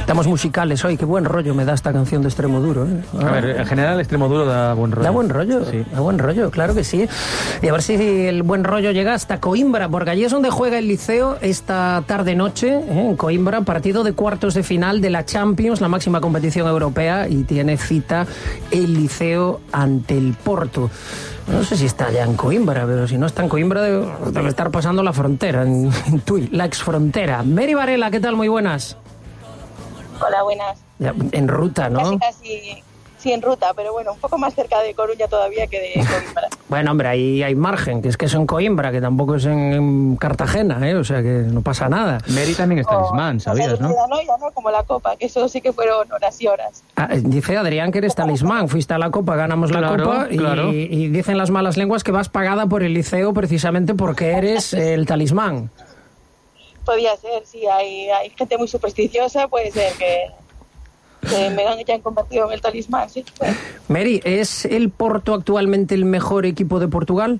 Estamos musicales hoy, qué buen rollo me da esta canción de Extremoduro, ¿eh? A ver, en general Extremoduro da buen rollo. Da buen rollo, sí. Da buen rollo, claro que sí. Y a ver si el buen rollo llega hasta Coimbra, porque allí es donde juega el Liceo esta tarde-noche, en Coimbra, partido de cuartos de final de la Champions, la máxima competición europea, y tiene cita el Liceo ante el Porto. No sé si está ya en Coimbra, pero si no está en Coimbra debe estar pasando la frontera, en Tui, la exfrontera. Mary Varela, ¿qué tal? Muy buenas. Hola, buenas. Ya, en ruta, ¿no? Casi, sí, en ruta, pero bueno, un poco más cerca de Coruña todavía que de Coimbra. Bueno, hombre, ahí hay margen, que es que es en Coimbra, que tampoco es en Cartagena, ¿eh? O sea que no pasa nada. Mary también es talismán, ¿sabías, no? Ya no, como la Copa, que eso sí que fueron horas y horas. Dice Adrián que eres talismán, fuiste a la Copa, ganamos la Copa, claro. Y dicen las malas lenguas que vas pagada por el Liceo precisamente porque eres el talismán. Podía ser, sí, hay gente muy supersticiosa, puede ser que me hayan convertido en el talismán, sí. Bueno. Mary, ¿es el Porto actualmente el mejor equipo de Portugal?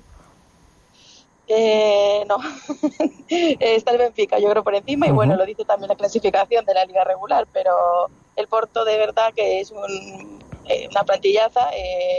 No, está el Benfica, yo creo, por encima, y bueno, lo dice también la clasificación de la liga regular, pero el Porto de verdad que es una plantillaza.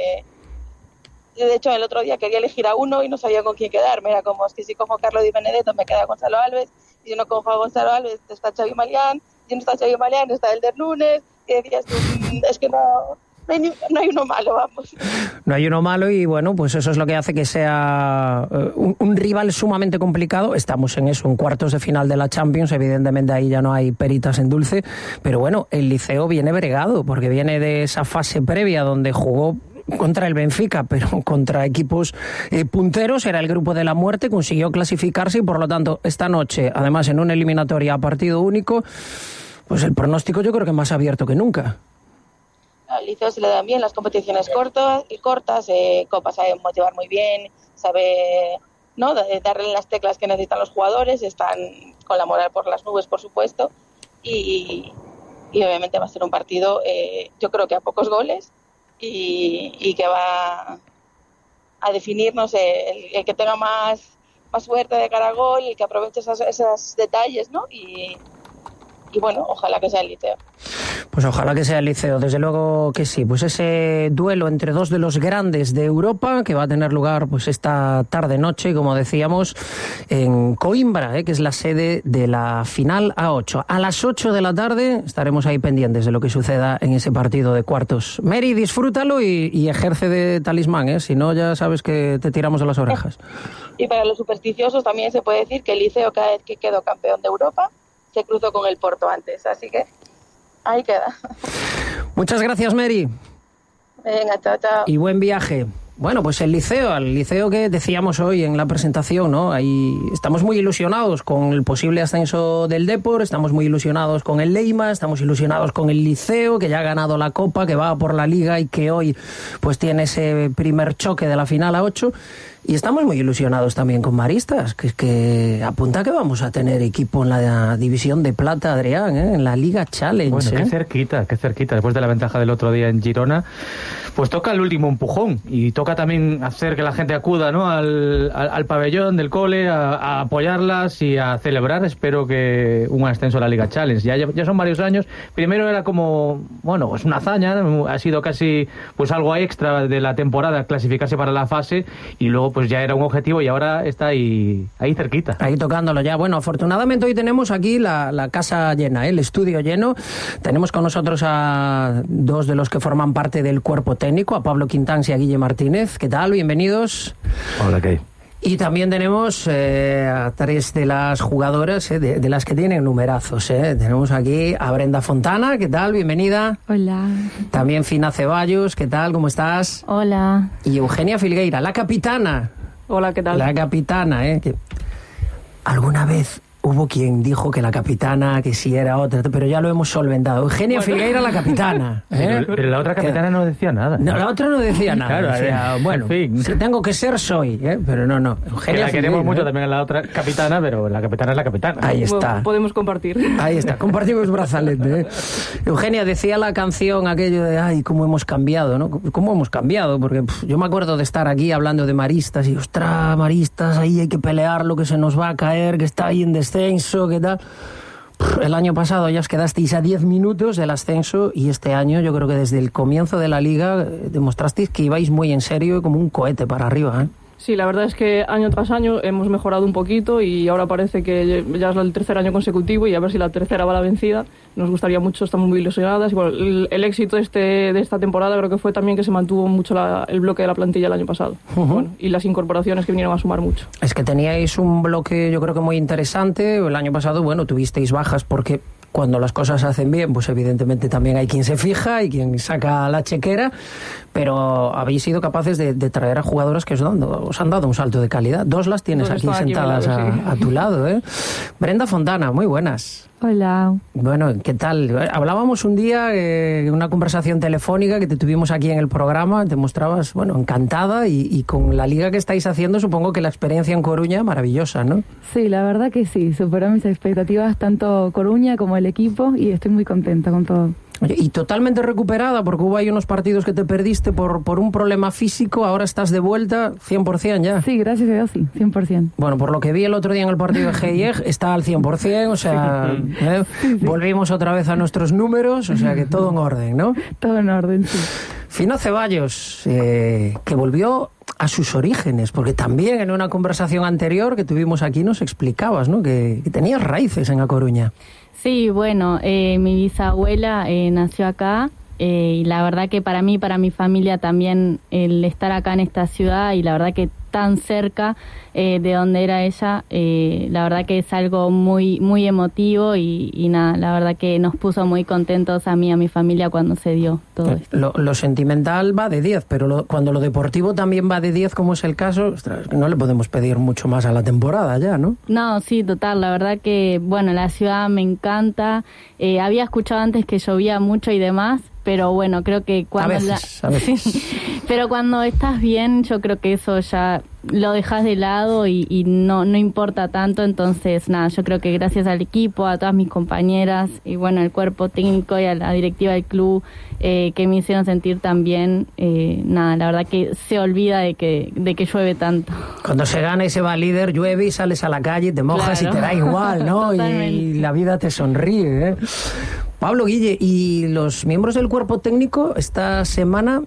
De hecho, el otro día quería elegir a uno y no sabía con quién quedarme. Era como, es que si cojo Carlos Di Benedetto me queda Gonzalo Alves, y si no cojo a Gonzalo Alves está Xavi Malián, si no está Xavi Malián está Elder Núñez, y decías tú, es que no hay uno malo, vamos. No hay uno malo y bueno, pues eso es lo que hace que sea un rival sumamente complicado. Estamos en eso, en cuartos de final de la Champions, evidentemente ahí ya no hay peritas en dulce, pero bueno, el Liceo viene bregado, porque viene de esa fase previa donde jugó contra el Benfica, pero contra equipos punteros, era el grupo de la muerte, consiguió clasificarse y por lo tanto esta noche, además en una eliminatoria a partido único, pues el pronóstico yo creo que más abierto que nunca. Al Liceo se le dan bien las competiciones cortas, Copa sabe motivar muy bien, sabe, ¿no?, darle las teclas que necesitan los jugadores, están con la moral por las nubes, por supuesto, y obviamente va a ser un partido, yo creo que a pocos goles, y que va a definir, no sé, el que tenga más suerte de cara al gol, el que aproveche esos detalles, ¿no? Y bueno, ojalá que sea el Liceo. Pues ojalá que sea el Liceo, desde luego que sí. Pues ese duelo entre dos de los grandes de Europa que va a tener lugar pues esta tarde-noche, como decíamos, en Coimbra, que es la sede de la final A8. A las 8 de la tarde estaremos ahí pendientes de lo que suceda en ese partido de cuartos. Mary, disfrútalo y ejerce de talismán, si no ya sabes que te tiramos de las orejas. Y para los supersticiosos también se puede decir que el Liceo, cada vez que quedó campeón de Europa, se cruzó con el Porto antes, así que ahí queda. Muchas gracias, Mary. Venga, chao, chao. Y buen viaje. Bueno, pues el Liceo que decíamos hoy en la presentación, ¿no? Ahí estamos muy ilusionados con el posible ascenso del Depor, estamos muy ilusionados con el Leima, estamos ilusionados con el Liceo, que ya ha ganado la Copa, que va por la Liga y que hoy pues tiene ese primer choque de la final A8. Y estamos muy ilusionados también con Maristas, que apunta que vamos a tener equipo en la división de plata, Adrián, en la Liga Challenge. Bueno, qué cerquita. Después de la ventaja del otro día en Girona, pues toca el último empujón y toca también hacer que la gente acuda, ¿no?, al pabellón del cole a apoyarlas y a celebrar, espero que un ascenso a la Liga Challenge. Ya son varios años. Primero era como, bueno, es una hazaña, ha sido casi pues algo extra de la temporada clasificarse para la fase, y luego pues ya era un objetivo y ahora está ahí cerquita. Ahí tocándolo ya. Bueno, afortunadamente hoy tenemos aquí la casa llena, el estudio lleno. Tenemos con nosotros a dos de los que forman parte del cuerpo técnico, a Pablo Quintans y a Guille Martínez. ¿Qué tal? Bienvenidos. Hola, ¿qué hay? Y también tenemos a tres de las jugadoras, de las que tienen numerazos. Tenemos aquí a Brenda Fontana, ¿qué tal? Bienvenida. Hola. También Fina Ceballos, ¿qué tal? ¿Cómo estás? Hola. Y Eugenia Filgueira, la capitana. Hola, ¿qué tal? La capitana, que alguna vez hubo quien dijo que la capitana, que sí era otra, pero ya lo hemos solventado. Eugenia Filgueira, la capitana. Pero la otra capitana no decía nada. No, la otra no decía nada. Claro, decía, bueno, en fin. Si tengo que ser, soy. Pero no. Eugenia, que la queremos mucho también a la otra capitana, pero la capitana es la capitana. Ahí está. Podemos compartir. Ahí está, compartimos brazalete. Eugenia, decía la canción aquello de, ay, cómo hemos cambiado, ¿no? ¿Cómo hemos cambiado? Porque yo me acuerdo de estar aquí hablando de Maristas y, ostras, Maristas, ahí hay que pelear lo que se nos va a caer, que está ahí en descenso, que tal. El año pasado ya os quedasteis a 10 minutos del ascenso y este año yo creo que desde el comienzo de la liga demostrasteis que ibais muy en serio y como un cohete para arriba, ¿eh? Sí, la verdad es que año tras año hemos mejorado un poquito y ahora parece que ya es el tercer año consecutivo y a ver si la tercera va la vencida. Nos gustaría mucho, estamos muy ilusionadas. Y bueno, el éxito de esta temporada creo que fue también que se mantuvo mucho el bloque de la plantilla el año pasado. Bueno, y las incorporaciones que vinieron a sumar mucho. Es que teníais un bloque yo creo que muy interesante. El año pasado, bueno, tuvisteis bajas porque cuando las cosas se hacen bien, pues evidentemente también hay quien se fija y quien saca la chequera, pero habéis sido capaces de traer a jugadoras que os han dado un salto de calidad. Dos las tienes aquí sentadas a tu lado, ¿eh? Brenda Fontana, muy buenas. Hola. Bueno, ¿qué tal? Hablábamos un día en una conversación telefónica que te tuvimos aquí en el programa, te mostrabas, bueno, encantada y con la liga que estáis haciendo supongo que la experiencia en Coruña maravillosa, ¿no? Sí, la verdad que sí, superó mis expectativas tanto Coruña como el equipo y estoy muy contenta con todo. Oye, y totalmente recuperada, porque hubo ahí unos partidos que te perdiste por un problema físico, ahora estás de vuelta 100% ya. Sí, gracias a Dios, sí, 100%. Bueno, por lo que vi el otro día en el partido de GIEG, está al 100%, o sea, sí. Volvimos otra vez a nuestros números, o sea que todo en orden, ¿no? Todo en orden, sí. Fina Ceballos, que volvió a sus orígenes, porque también en una conversación anterior que tuvimos aquí nos explicabas, ¿no? Que tenías raíces en A Coruña. Sí, bueno, mi bisabuela nació acá y la verdad que para mí, para mi familia también el estar acá en esta ciudad y la verdad que tan cerca de donde era ella, la verdad que es algo muy muy emotivo y nada, la verdad que nos puso muy contentos a mí y a mi familia cuando se dio todo esto. Lo sentimental va de 10, pero cuando lo deportivo también va de 10, como es el caso, ostras, no le podemos pedir mucho más a la temporada ya, ¿no? No, sí, total, la verdad que, bueno, la ciudad me encanta, había escuchado antes que llovía mucho y demás, pero bueno, creo que cuando... A veces. Pero cuando estás bien, yo creo que eso ya lo dejas de lado y no importa tanto, entonces nada, yo creo que gracias al equipo, a todas mis compañeras y bueno, al cuerpo técnico y a la directiva del club que me hicieron sentir tan bien, nada, la verdad que se olvida de que llueve tanto. Cuando se gana y se va líder, llueve y sales a la calle, te mojas, claro, y te da igual, ¿no? y la vida te sonríe, ¿eh? Pablo, Guille, y los miembros del cuerpo técnico esta semana,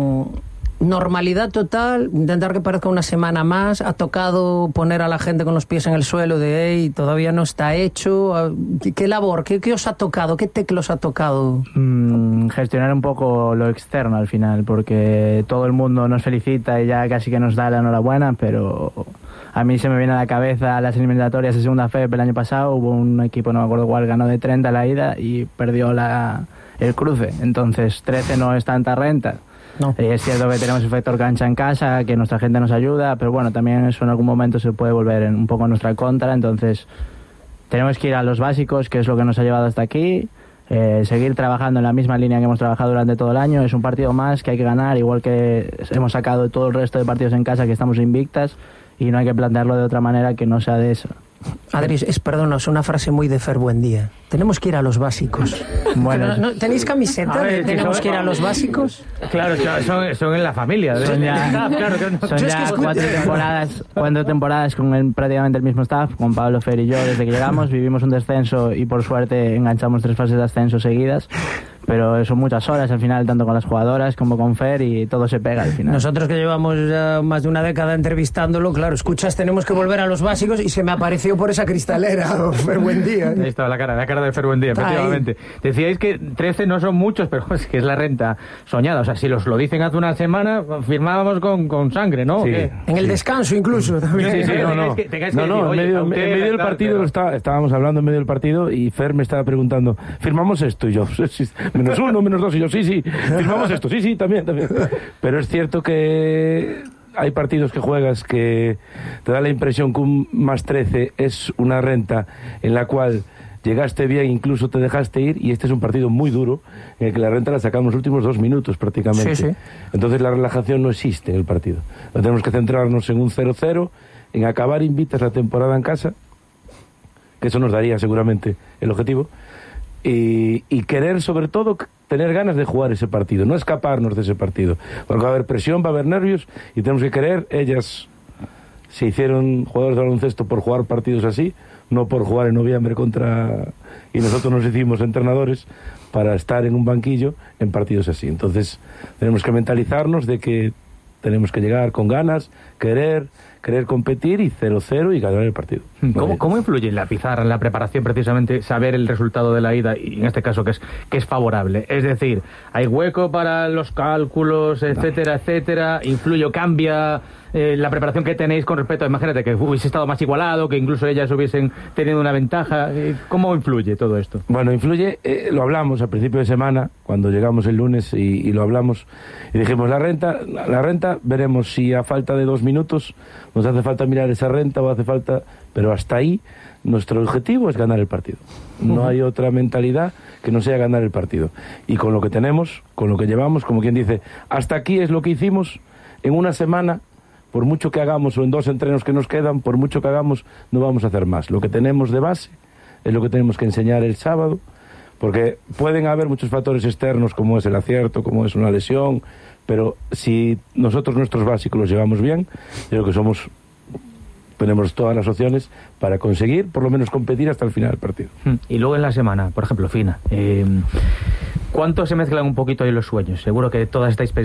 normalidad total, intentar que parezca una semana más, ha tocado poner a la gente con los pies en el suelo de hey, todavía no está hecho. ¿Qué labor? ¿Qué os ha tocado? ¿Qué teclos ha tocado? Gestionar un poco lo externo al final, porque todo el mundo nos felicita y ya casi que nos da la enhorabuena, pero a mí se me viene a la cabeza las eliminatorias de segunda FEP el año pasado. Hubo un equipo, no me acuerdo cuál, ganó de 30 la ida y perdió el cruce. Entonces 13 no es tanta renta. No. Es cierto que tenemos el factor cancha en casa, que nuestra gente nos ayuda, pero bueno, también eso en algún momento se puede volver un poco en nuestra contra. Entonces tenemos que ir a los básicos, que es lo que nos ha llevado hasta aquí. Seguir trabajando en la misma línea que hemos trabajado durante todo el año. Es un partido más que hay que ganar, igual que hemos sacado todo el resto de partidos en casa, que estamos invictas, y no hay que plantearlo de otra manera que no sea de eso. Adri, es una frase muy de Fer Buendía. Tenemos que ir a los básicos. Bueno, ¿no tenéis camiseta? Ver, ¿tenemos que ir a los básicos? Claro, son en la familia. Son ya 4 temporadas con prácticamente el mismo staff, con Pablo, Fer y yo, desde que llegamos. Vivimos un descenso y por suerte enganchamos 3 fases de ascenso seguidas. Pero son muchas horas al final, tanto con las jugadoras como con Fer, y todo se pega al final. Nosotros que llevamos ya más de una década entrevistándolo, claro, escuchas, tenemos que volver a los básicos y se me apareció por esa cristalera, Fer Buendía. Ahí estaba la cara de Fer Buendía, efectivamente. Decíais que 13 no son muchos, pero es que es la renta soñada. O sea, si lo dicen hace una semana, firmábamos con sangre, ¿no? Sí. En el descanso incluso. También. Sí, no, en medio del partido estábamos hablando en medio del partido y Fer me estaba preguntando, ¿firmamos esto? Y yo, -1, -2, y yo, sí, firmamos esto, sí, también. Pero es cierto que hay partidos que juegas que te da la impresión que un +13 es una renta en la cual llegaste bien, incluso te dejaste ir, y este es un partido muy duro en el que la renta la sacamos los últimos 2 minutos prácticamente. Sí. Entonces la relajación no existe en el partido. Tenemos que centrarnos en un 0-0, en acabar invitas la temporada en casa, que eso nos daría seguramente el objetivo. Y querer, sobre todo, tener ganas de jugar ese partido, no escaparnos de ese partido, porque va a haber presión, va a haber nervios y tenemos que querer. Ellas se hicieron jugadores de baloncesto por jugar partidos así, no por jugar en noviembre y nosotros nos hicimos entrenadores para estar en un banquillo en partidos así. Entonces tenemos que mentalizarnos de que tenemos que llegar con ganas, querer competir y 0-0 y ganar el partido. ¿Cómo influye en la pizarra, en la preparación, precisamente saber el resultado de la ida y en este caso que es favorable? Es decir, ¿hay hueco para los cálculos, etcétera, etcétera? ¿Influye, cambia la preparación que tenéis con respecto a, imagínate, que hubiese estado más igualado, que incluso ellas hubiesen tenido una ventaja? ¿Cómo influye todo esto? Bueno, influye, lo hablamos al principio de semana, cuando llegamos el lunes y lo hablamos, y dijimos, la renta, veremos si a falta de 2 minutos nos hace falta mirar esa renta o hace falta... Pero hasta ahí nuestro objetivo es ganar el partido. No hay otra mentalidad que no sea ganar el partido. Y con lo que tenemos, con lo que llevamos, como quien dice, hasta aquí es lo que hicimos en una semana. Por mucho que hagamos, o en 2 entrenos que nos quedan, por mucho que hagamos, no vamos a hacer más. Lo que tenemos de base es lo que tenemos que enseñar el sábado, porque pueden haber muchos factores externos, como es el acierto, como es una lesión, pero si nosotros nuestros básicos los llevamos bien, creo que tenemos todas las opciones para conseguir, por lo menos, competir hasta el final del partido. Y luego en la semana, por ejemplo, Fina, ¿cuánto se mezclan un poquito ahí los sueños? Seguro que todas estáis pensando